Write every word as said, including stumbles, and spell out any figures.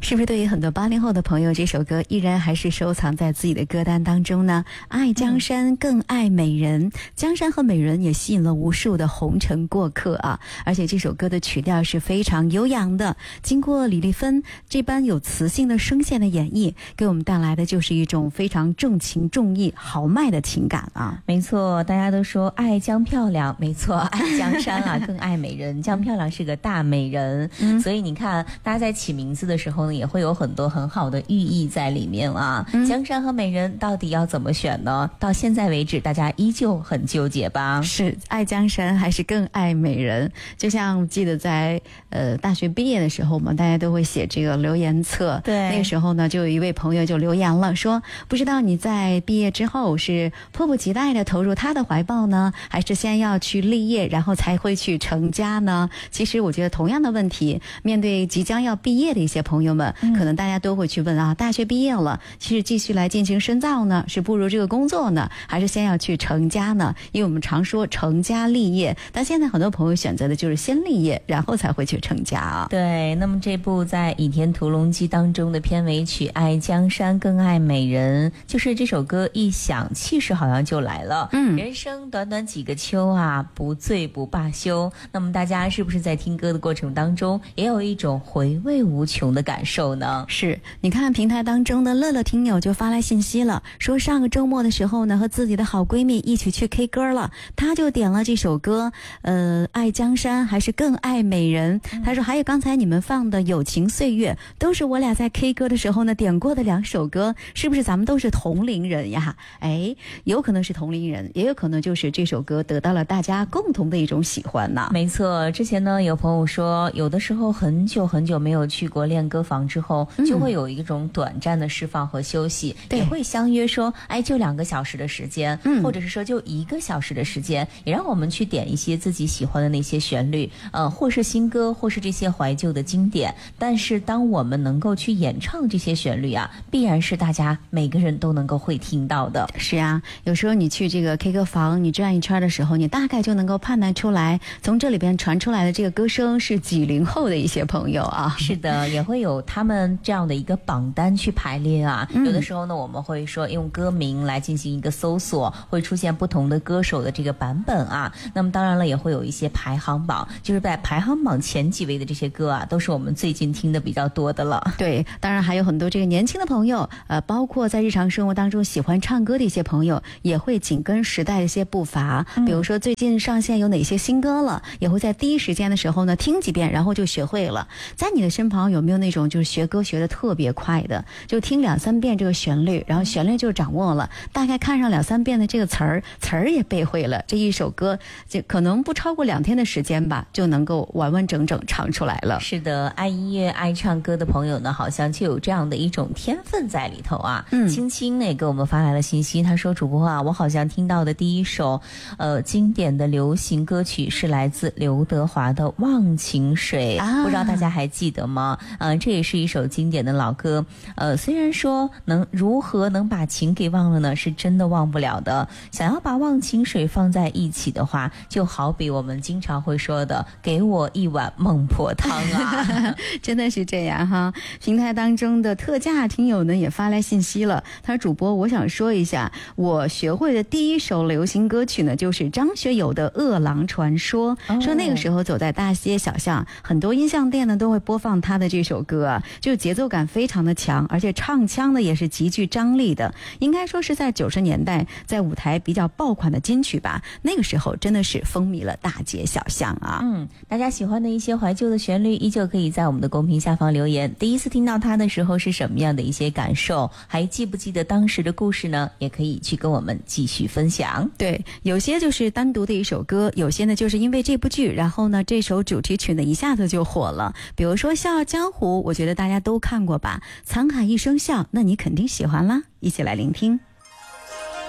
是不是对于很多八零后的朋友，这首歌依然还是收藏在自己的歌单当中呢？爱江山更爱美人，江山和美人也吸引了无数的红尘过客啊！而且这首歌的曲调是非常悠扬的，经过李丽芬这般有磁性的声线的演绎，给我们带来的就是一种非常重情重义、豪迈的情感啊！ 没错，大家都说爱江漂亮，没错，爱江山啊更爱美人。江漂亮是个大美人，嗯、所以你看，大家在起名字的时候呢，也会有很多很好的寓意在里面啊。嗯、江山和美人到底要怎么选呢？到现在为止，大家依旧很纠结吧？ 是爱江山还是更爱美人？就像记得在呃大学毕业的时候嘛，大家都会写这个留言册。 对， 那个时候呢，就有一位朋友就留言了，说不知道你在毕业之后是迫不及待的投入他的怀抱呢，还是先要去立业，然后才会去成家呢？其实我觉得同样的问题，面对即将要毕业的一些朋友们，嗯、可能大家都会去问啊，大学毕业了，其实继续来进行深造呢，是步入这个工作呢，还是先要去成家呢？因为我们常说成家立业，但现在很多朋友选择的就是先立业，然后才会去成家啊。 对，那么这部在《倚天屠龙记》当中的片尾曲《爱江山更爱美人》，就是这首歌一响，气势好像就来了。嗯，人生短短几个秋啊，不醉不罢休。那么大家是不是在听歌的过程当中，也有一种回味无穷的感受呢？ 是，你看平台当中的乐乐听友就发来信息了，说上个周末的时候呢，和自己的好闺蜜一起去 K 歌了，她就点了这首歌，呃，爱江山还是更爱美人。她说还有刚才你们放的友情岁月，都是我俩在 K 歌的时候呢点过的两首歌，是不是咱们都是同龄人呀？哎，有可能是同龄人，也有可能就是这首歌得到了大家共同的一种喜欢呐。 没错，之前呢有朋友说，有的时候很久很久没有去过练歌房之后，嗯、就会有一种短暂的释放和休息，也会相约说，哎，就两个小时的时间，嗯、或者是说就一个小时的时间，也让我们去点一些自己喜欢的那些旋律，呃，或是新歌，或是这些怀旧的经典。但是当我们能够去演唱这些旋律啊，必然是大家每个人都能够会听到的。 是啊，有时候你去这个 K 歌房，你转一圈的时候，你大概就能够判断出来，从这里边传出来的这个歌声是几零后的一些朋友啊。 是的，也会有他们这样的一个榜单去排列啊。嗯、有的时候呢，我们会说用歌名来进行一个搜索，会出现不同的歌手的这个版本啊。那么当然了，也会有一些排行榜，就是在排行榜前几位的这些歌啊，都是我们最近听的比较多的了。 对，当然还有很多这个年轻的朋友，呃，包括在日常生活当中喜欢唱歌的一些朋友，也会紧跟时代的一些步伐。嗯、比如说最近上线有哪些新歌了，也会在第一时间的时候呢听几遍，然后就学会了。在你的身旁有没有那种就是学歌学得特别快的，就听两三遍这个旋律，然后旋律就掌握了，大概看上两三遍的这个词儿，词儿也背会了，这一首歌就可能不超过两天的时间吧，就能够完完整整唱出来了。 是的，爱音乐爱唱歌的朋友呢，好像就有这样的一种天分在里头啊。嗯，青青呢给我们发来了信息，他说主播啊，我好像听到的第一首呃经典的流行歌曲是来自刘德华的《忘情水》啊，不知道大家还记得吗？嗯、呃，这也是一首经典的老歌。呃，虽然说能如何能把情给忘了呢，是真的忘不了的。想要把忘情水放在一起的话，就好比我们经常会说的，给我一碗孟婆汤啊。 真的是这样哈。平台当中的特价听友呢也发来信息了，他说主播，我想说一下，我学会的第一首流行歌曲呢，就是张学友的《饿狼传说》。哦、说那个时候走在大街小巷，很多音像店呢都会播放他的这首歌啊，就节奏感非常的强，而且唱腔呢也是极具张力的。应该说是在九十年代在舞台比较爆款的金曲吧，那个时候真的是风靡了大街小巷啊。 嗯，大家喜欢的一些怀旧的旋律，依旧可以在我们的公屏下方留言。第一次听到它的时候是什么样的一些感受？还记不记得当时的故事呢？也可以去跟我们继续分享。 对，有些就是单独的一首歌，有些呢就是因为这部剧，然后呢这首主题曲呢一下子就火了。比如说《笑傲江湖》，我觉得大家都看过吧？沧海一声笑，那你肯定喜欢啦，一起来聆听。